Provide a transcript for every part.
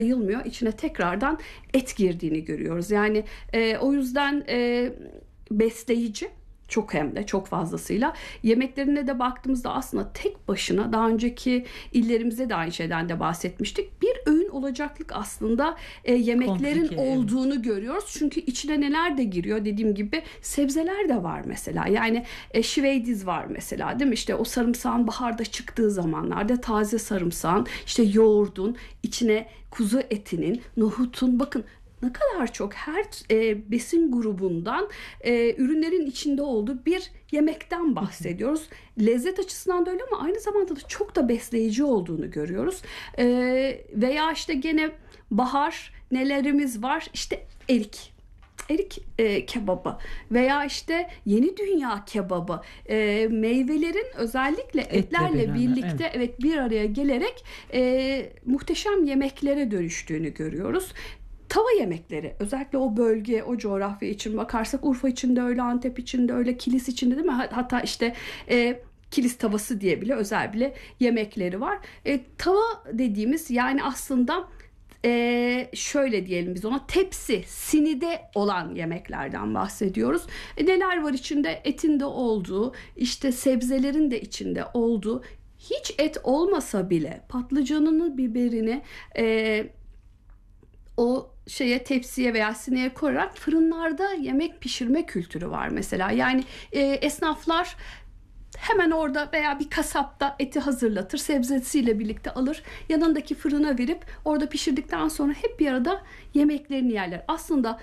yayılmıyor. İçine tekrardan et girdiğini görüyoruz. Yani o yüzden besleyici. Çok, hem de çok fazlasıyla. Yemeklerine de baktığımızda aslında tek başına, daha önceki illerimizde de aynı şeyden de bahsetmiştik, bir öğün olacaklık aslında yemeklerin Komplike, olduğunu görüyoruz. Çünkü içine neler de giriyor, dediğim gibi sebzeler de var mesela. Yani şiveydiz var mesela, değil mi? İşte o sarımsağın baharda çıktığı zamanlarda taze sarımsağın, işte yoğurdun, içine kuzu etinin, nohutun, bakın ne kadar çok her besin grubundan ürünlerin içinde olduğu bir yemekten bahsediyoruz. Lezzet açısından da öyle ama aynı zamanda da çok da besleyici olduğunu görüyoruz. Veya işte gene bahar nelerimiz var? İşte erik. Erik kebabı veya işte yeni dünya kebabı, meyvelerin özellikle etlerle beraber, birlikte evet bir araya gelerek muhteşem yemeklere dönüştüğünü görüyoruz. Tava yemekleri, özellikle o bölge, o coğrafya için bakarsak Urfa için de öyle, Antep için de öyle, Kilis için de, değil mi? Hatta işte Kilis tavası diye bile özel bile yemekleri var. Tava dediğimiz, yani aslında şöyle diyelim biz ona, tepsi, sinide olan yemeklerden bahsediyoruz. Neler var içinde? Etin de olduğu, işte sebzelerin de içinde olduğu, hiç et olmasa bile patlıcanını, biberini o tepsiye veya sineye koyarak fırınlarda yemek pişirme kültürü var mesela. Yani esnaflar hemen orada veya bir kasapta eti hazırlatır, sebzesiyle birlikte alır, yanındaki fırına verip orada pişirdikten sonra hep bir arada yemeklerini yerler. Aslında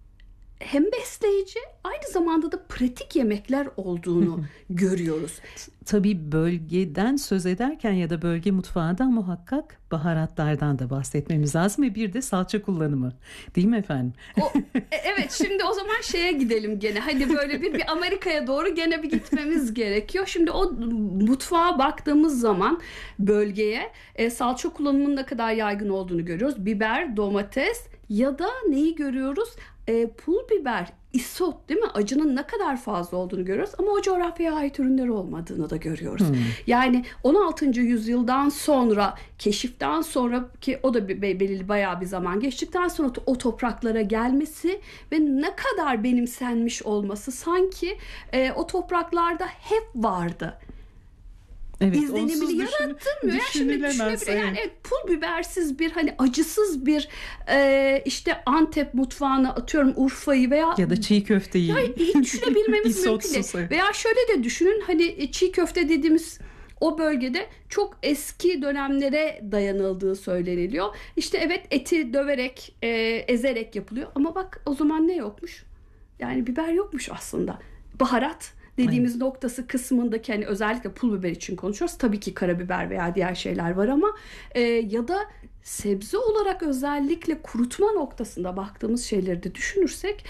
hem besleyici, aynı zamanda da pratik yemekler olduğunu görüyoruz. Tabii bölgeden söz ederken ya da bölge mutfağından muhakkak baharatlardan da bahsetmemiz lazım ve bir de salça kullanımı, değil mi efendim? Evet, şimdi o zaman şeye gidelim gene. Hadi böyle bir Amerika'ya doğru gene bir gitmemiz gerekiyor. Şimdi o mutfağa baktığımız zaman bölgeye salça kullanımının ne kadar yaygın olduğunu görüyoruz. Biber, domates ya da neyi görüyoruz? Pul biber, isot, değil mi? Acının ne kadar fazla olduğunu görüyoruz ama o coğrafyaya ait ürünler olmadığını da görüyoruz. Yani 16. yüzyıldan sonra, keşiften sonra, ki o da belirli bayağı bir zaman geçtikten sonra o topraklara gelmesi ve ne kadar benimsenmiş olması, sanki o topraklarda hep vardı. Evet, İzlenimini yarattırmıyor. Yani şimdi düşünebilir. Yani pul bibersiz bir, hani acısız bir işte Antep mutfağını, atıyorum Urfa'yı veya ya da çiğ köfteyi hiç düşünebilmemiz mümkün değil. Veya şöyle de düşünün, hani çiğ köfte dediğimiz o bölgede çok eski dönemlere dayanıldığı söyleniliyor. İşte evet, eti döverek, ezerek yapılıyor ama bak o zaman ne yokmuş? Yani biber yokmuş aslında. Baharat dediğimiz noktası kısmındaki, hani özellikle pul biber için konuşuyoruz. Tabii ki karabiber veya diğer şeyler var ama ya da sebze olarak özellikle kurutma noktasında baktığımız şeyleri de düşünürsek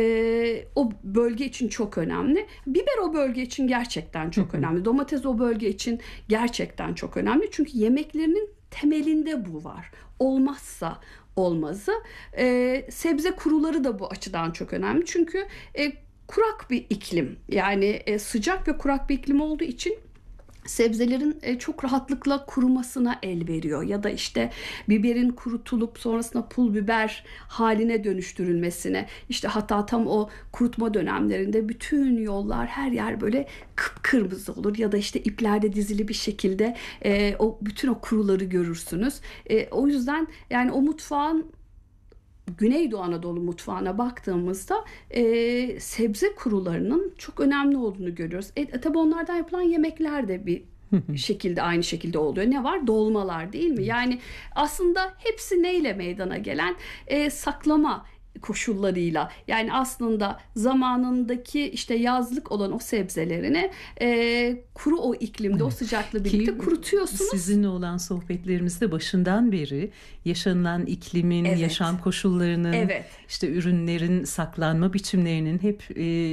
o bölge için çok önemli. Biber o bölge için gerçekten çok önemli. Domates o bölge için gerçekten çok önemli. Çünkü yemeklerinin temelinde bu var. Olmazsa olmazı. Sebze kuruları da bu açıdan çok önemli. Çünkü kurak bir iklim, yani sıcak ve kurak bir iklim olduğu için sebzelerin çok rahatlıkla kurumasına el veriyor. Ya da işte biberin kurutulup sonrasında pul biber haline dönüştürülmesine, işte hatta tam o kurutma dönemlerinde bütün yollar, her yer böyle kıpkırmızı olur ya da işte iplerde dizili bir şekilde o bütün o kuruları görürsünüz. O yüzden yani o mutfağın, Güneydoğu Anadolu mutfağına baktığımızda sebze kurularının çok önemli olduğunu görüyoruz. Tabii onlardan yapılan yemekler de bir şekilde, aynı şekilde oluyor. Ne var? Dolmalar, değil mi? Yani aslında hepsi neyle meydana gelen? Saklama koşullarıyla, yani aslında zamanındaki işte yazlık olan o sebzelerini kuru o iklimde, o sıcakla birlikte kurutuyorsunuz. Sizinle olan sohbetlerimizde başından beri yaşanılan iklimin, yaşam koşullarının, işte ürünlerin saklanma biçimlerinin hep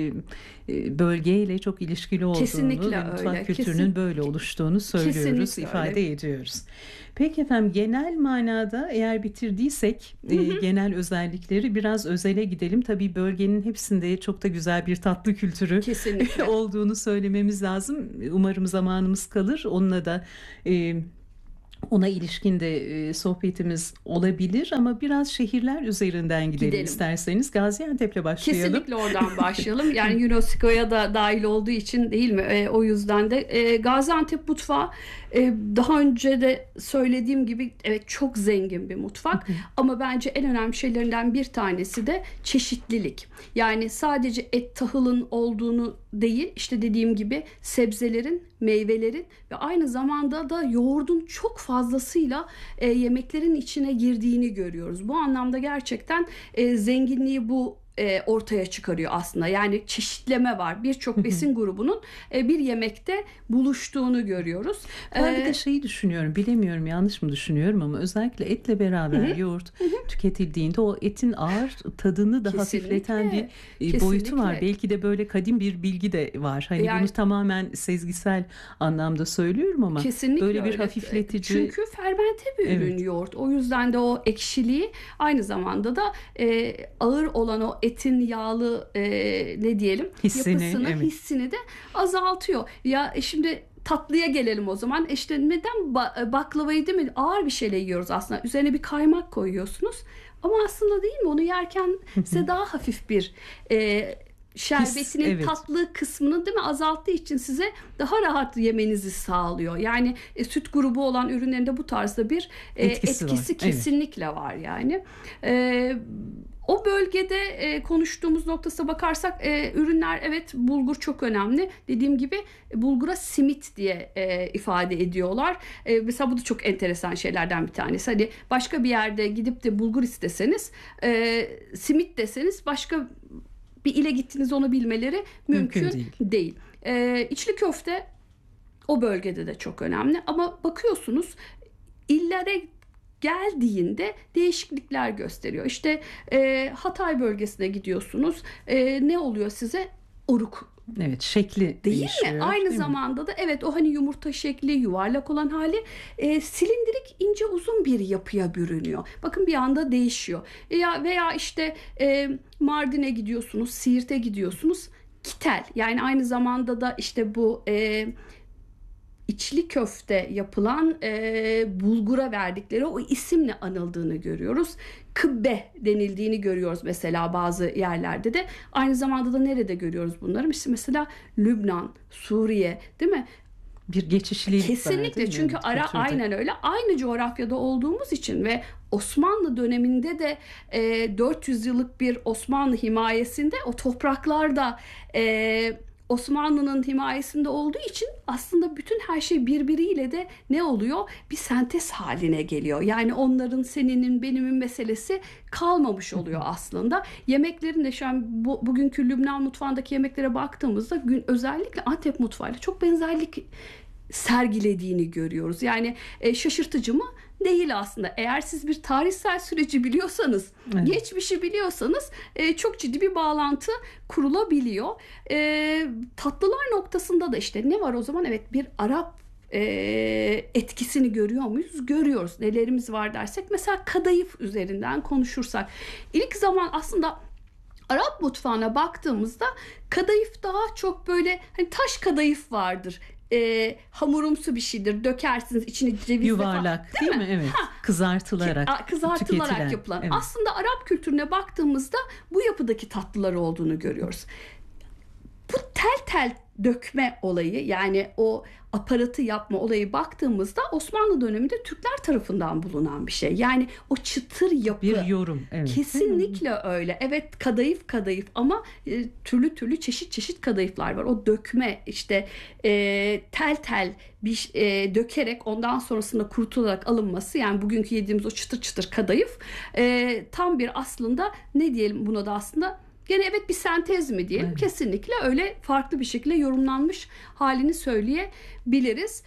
bölgeyle çok ilişkili olduğunu kesinlikle ve mutfak kültürünün böyle oluştuğunu söylüyoruz, ifade ediyoruz. Peki efendim, genel manada eğer bitirdiysek genel özellikleri, biraz özele gidelim. Tabii bölgenin hepsinde çok da güzel bir tatlı kültürü olduğunu söylememiz lazım. Umarım zamanımız kalır. Onunla da Ona ilişkin de sohbetimiz olabilir ama biraz şehirler üzerinden gidelim isterseniz. Gaziantep'le başlayalım. Kesinlikle oradan başlayalım. Yani UNESCO'ya da dahil olduğu için değil mi? O yüzden de Gaziantep mutfağı daha önce de söylediğim gibi evet çok zengin bir mutfak. Ama bence en önemli şeylerinden bir tanesi de çeşitlilik. Yani sadece et tahılın olduğunu değil, işte dediğim gibi sebzelerin, meyvelerin ve aynı zamanda da yoğurdun çok fazlasıyla yemeklerin içine girdiğini görüyoruz. Bu anlamda gerçekten zenginliği bu ortaya çıkarıyor aslında. Yani çeşitleme var. Birçok besin grubunun bir yemekte buluştuğunu görüyoruz. Ben bir de şeyi düşünüyorum. Bilemiyorum yanlış mı düşünüyorum ama özellikle etle beraber yoğurt tüketildiğinde o etin ağır tadını da hafifleten bir boyutu var. Belki de böyle kadim bir bilgi de var. Hani yani, bunu tamamen sezgisel anlamda söylüyorum ama böyle bir hafifletici. Çünkü fermente bir ürün yoğurt. O yüzden de o ekşiliği aynı zamanda da ağır olan o etin yağlı ne diyelim yapısını, hissini de azaltıyor. Ya şimdi tatlıya gelelim o zaman. İşte neden baklavayı değil mi ağır bir şeyle yiyoruz aslında. Üzerine bir kaymak koyuyorsunuz. Ama aslında değil mi onu yerken size daha hafif bir şerbetinin tatlı kısmını değil mi azalttığı için size daha rahat yemenizi sağlıyor. Yani süt grubu olan ürünlerinde bu tarzda bir etkisi kesinlikle var yani. O bölgede konuştuğumuz noktasına bakarsak ürünler evet bulgur çok önemli. Dediğim gibi bulgura simit diye ifade ediyorlar. Mesela bu da çok enteresan şeylerden bir tanesi. Hani başka bir yerde gidip de bulgur isteseniz simit deseniz başka bir ile gittiniz onu bilmeleri mümkün değil. İçli köfte o bölgede de çok önemli ama bakıyorsunuz illere geldiğinde değişiklikler gösteriyor. İşte Hatay bölgesine gidiyorsunuz. Ne oluyor size? Uruk. Evet, şekli değil değişiyor. Mi? Aynı zamanda da evet o hani yumurta şekli, yuvarlak olan hali silindirik, ince, uzun bir yapıya bürünüyor. Bakın bir anda değişiyor. Veya işte Mardin'e gidiyorsunuz, Siirt'e gidiyorsunuz. Kitel. Yani aynı zamanda da işte bu içli köfte yapılan bulgura verdikleri o isimle anıldığını görüyoruz. Kıbbe denildiğini görüyoruz mesela bazı yerlerde de. Aynı zamanda da nerede görüyoruz bunları? İşte mesela Lübnan, Suriye değil mi? Bir geçişlilik kesinlikle var, çünkü aynen öyle. Aynı coğrafyada olduğumuz için ve Osmanlı döneminde de 400 yıllık bir Osmanlı himayesinde o topraklarda Osmanlı'nın himayesinde olduğu için aslında bütün her şey birbiriyle de ne oluyor? Bir sentez haline geliyor. Yani onların seninin benimin meselesi kalmamış oluyor aslında. Yemeklerin de şu an bugünkü Lübnan mutfağındaki yemeklere baktığımızda özellikle Antep mutfağıyla çok benzerlik sergilediğini görüyoruz. Yani şaşırtıcı mı? Değil aslında. Eğer siz bir tarihsel süreci biliyorsanız, geçmişi biliyorsanız çok ciddi bir bağlantı kurulabiliyor. Tatlılar noktasında da işte ne var o zaman? Evet bir Arap etkisini görüyor muyuz? Görüyoruz. Nelerimiz var dersek mesela kadayıf üzerinden konuşursak. İlk zaman aslında Arap mutfağına baktığımızda kadayıf daha çok böyle hani taş kadayıf vardır. Hamurumsu bir şeydir. Dökersiniz içine ceviz yuvarlak falan, değil mi? Evet. Kızartılarak yapılan. Evet. Aslında Arap kültürüne baktığımızda bu yapıdaki tatlılar olduğunu görüyoruz. Bu tel dökme olayı yani o aparatı yapma olayı baktığımızda Osmanlı döneminde Türkler tarafından bulunan bir şey. Yani o çıtır yapı. Bir yorum. Evet. Kesinlikle öyle. Evet kadayıf ama türlü çeşit kadayıflar var. O dökme işte tel bir dökerek ondan sonrasında kurutularak alınması yani bugünkü yediğimiz o çıtır kadayıf tam bir aslında ne diyelim buna da aslında gene evet bir sentez mi diyelim? Evet. Kesinlikle öyle farklı bir şekilde yorumlanmış halini söyleyebiliriz.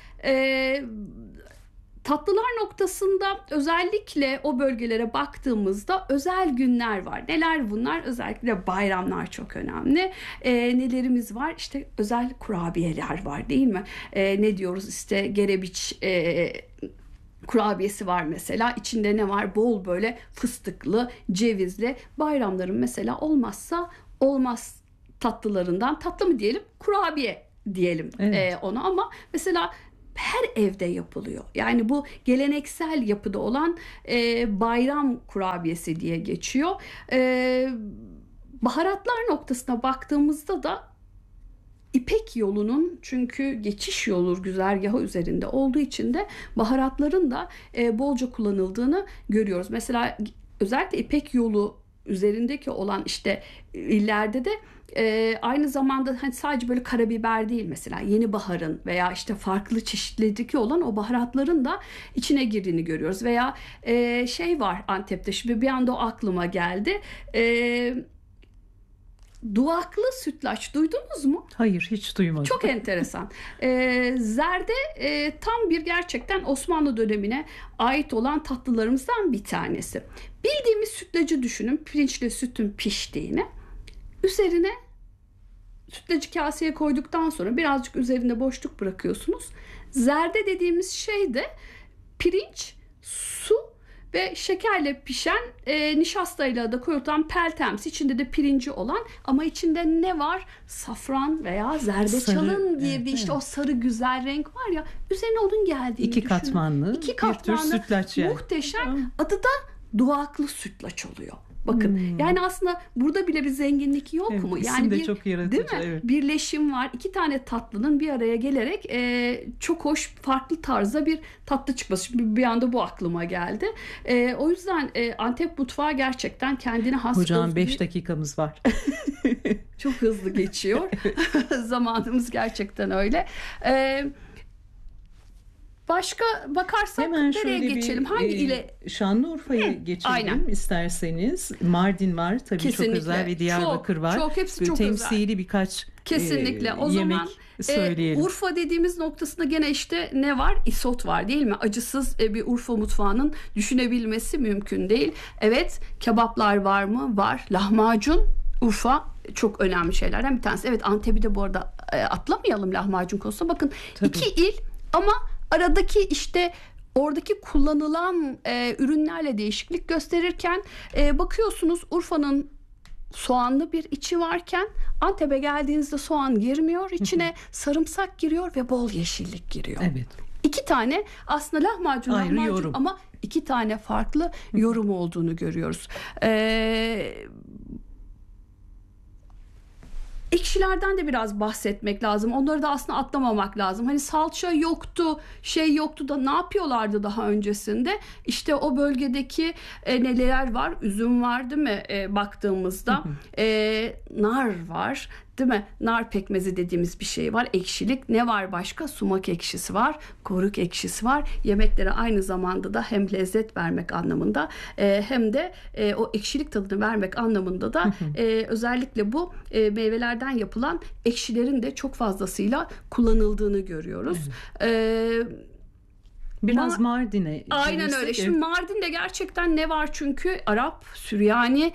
Tatlılar noktasında özellikle o bölgelere baktığımızda özel günler var. Neler bunlar? Özellikle bayramlar çok önemli. Nelerimiz var? İşte özel kurabiyeler var değil mi? Ne diyoruz işte gerebiç kurabiyesi var mesela. İçinde ne var? Bol böyle fıstıklı, cevizli. Bayramların mesela olmazsa olmaz tatlılarından. Tatlı mı diyelim? Kurabiye diyelim ona ama mesela her evde yapılıyor. Yani bu geleneksel yapıda olan bayram kurabiyesi diye geçiyor. Baharatlar noktasına baktığımızda da İpek yolunun, çünkü geçiş yolu güzergahı üzerinde olduğu için de baharatların da bolca kullanıldığını görüyoruz. Mesela özellikle İpek yolu üzerindeki olan işte illerde de aynı zamanda hani sadece böyle karabiber değil, mesela yeni baharın veya işte farklı çeşitlerdeki olan o baharatların da içine girdiğini görüyoruz. Veya şey var Antep'te, şimdi bir anda o aklıma geldi. Duvaklı sütlaç duydunuz mu? Hayır, hiç duymadım. Çok enteresan. Zerde tam bir gerçekten Osmanlı dönemine ait olan tatlılarımızdan bir tanesi. Bildiğimiz sütlacı düşünün, pirinçle sütün piştiğini. Üzerine sütlacı kaseye koyduktan sonra birazcık üzerinde boşluk bırakıyorsunuz. Zerde dediğimiz şey de pirinç, su ve şekerle pişen, nişastayla da koyulan peltemsi, içinde de pirinci olan, ama içinde ne var? Safran veya zerdeçalın girdiği, işte o sarı güzel renk var ya, üzerine onun geldiğini İki düşünün. katmanlı bir tür sütlaç yani. Muhteşem. Adı da duvaklı sütlaç oluyor. Bakın yani aslında burada bile bir zenginlik yok mu? Yani de çok yaratıcı, değil mi? Evet. Birleşim var. İki tane tatlının bir araya gelerek çok hoş, farklı tarzda bir tatlı çıkması. Şimdi bir anda bu aklıma geldi. O yüzden Antep mutfağı gerçekten kendine has. Hocam 5 dakikamız var. Çok hızlı geçiyor. Zamanımız gerçekten öyle. Başka bakarsak hemen nereye geçelim? Hangi ile? Şanlıurfa'ya geçelim isterseniz. Mardin var tabii. Kesinlikle. Çok özel, ve Diyarbakır var. Çok, hepsi çok temsili özel. Birkaç kesinlikle. O yemek zaman söyleyelim. Urfa dediğimiz noktasında gene işte ne var? İsot var değil mi? Acısız bir Urfa mutfağının düşünebilmesi mümkün değil. Evet, kebaplar var mı? Var. Lahmacun, Urfa çok önemli şeylerden bir tanesi. Evet, Antep'i de bu arada atlamayalım lahmacun konusunda. Bakın tabii. 2 il ama aradaki işte oradaki kullanılan ürünlerle değişiklik gösterirken bakıyorsunuz Urfa'nın soğanlı bir içi varken Antep'e geldiğinizde soğan girmiyor. İçine sarımsak giriyor ve bol yeşillik giriyor. Evet. 2 tane aslında lahmacun ama 2 tane farklı yorum olduğunu görüyoruz. Ekşilerden de biraz bahsetmek lazım. Onları da aslında atlamamak lazım. Hani salça yoktu, şey yoktu da ne yapıyorlardı daha öncesinde? İşte o bölgedeki neler var? Üzüm var değil mi? Baktığımızda nar var. Değil mi? Nar pekmezi dediğimiz bir şey var. Ekşilik. Ne var başka? Sumak ekşisi var. Koruk ekşisi var. Yemeklere aynı zamanda da hem lezzet vermek anlamında hem de o ekşilik tadını vermek anlamında da özellikle bu meyvelerden yapılan ekşilerin de çok fazlasıyla kullanıldığını görüyoruz. Biraz Mardin'e. Aynen öyle. Şimdi Mardin'de gerçekten ne var çünkü? Arap, Süryani,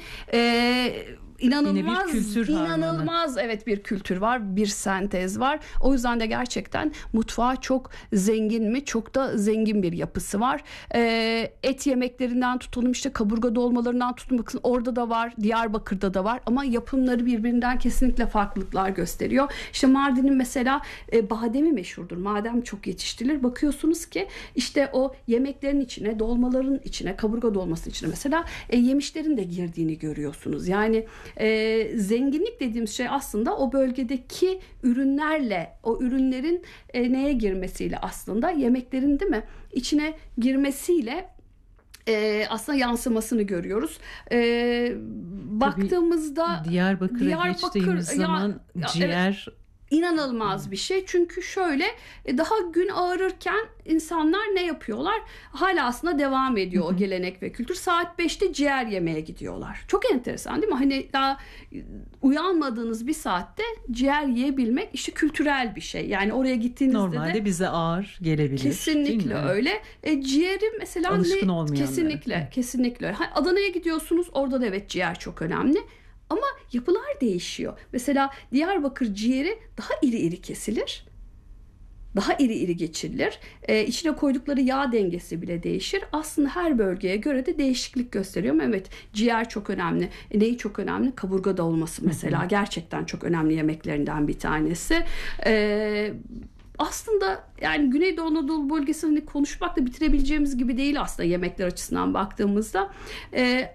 İnanılmaz evet bir kültür var, bir sentez var. O yüzden de gerçekten mutfağı çok zengin mi? Çok da zengin bir yapısı var. Et yemeklerinden tutalım, işte kaburga dolmalarından tutun, bakın orada da var, Diyarbakır'da da var ama yapımları birbirinden kesinlikle farklılıklar gösteriyor. İşte Mardin'in mesela bademi meşhurdur. Badem çok yetiştirilir. Bakıyorsunuz ki işte o yemeklerin içine, dolmaların içine, kaburga dolmasının içine mesela yemişlerin de girdiğini görüyorsunuz. Yani zenginlik dediğimiz şey aslında o bölgedeki ürünlerle, o ürünlerin neye girmesiyle, aslında yemeklerin değil mi içine girmesiyle aslında yansımasını görüyoruz. Baktığımızda Diyarbakır'a geçtiğimiz zaman ciğer... Evet. İnanılmaz bir şey. Çünkü şöyle daha gün ağarırken insanlar ne yapıyorlar? Hala aslında devam ediyor o gelenek ve kültür. Saat 5'te ciğer yemeye gidiyorlar. Çok enteresan değil mi? Hani daha uyanmadığınız bir saatte ciğer yiyebilmek işte kültürel bir şey. Yani oraya gittiğinizde normalde de bize ağır gelebilir. Kesinlikle öyle. Ciğeri mesela alışkın olmayanlar. Kesinlikle öyle. Adana'ya gidiyorsunuz. Orada da evet ciğer çok önemli. Ama yapılar değişiyor. Mesela Diyarbakır ciğeri daha iri kesilir. Daha iri geçirilir. İçine koydukları yağ dengesi bile değişir. Aslında her bölgeye göre de değişiklik gösteriyor. Ama evet, ciğer çok önemli. Neyi çok önemli? Kaburga da olması mesela. Gerçekten çok önemli yemeklerinden bir tanesi. aslında yani Güneydoğu Anadolu bölgesini konuşmakla bitirebileceğimiz gibi değil aslında yemekler açısından baktığımızda.